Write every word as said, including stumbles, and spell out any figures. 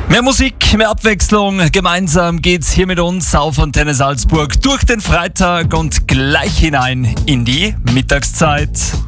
Mehr Musik, mehr Abwechslung. Gemeinsam geht's hier mit uns auf Antenne Salzburg durch den Freitag und gleich hinein in die Mittagszeit.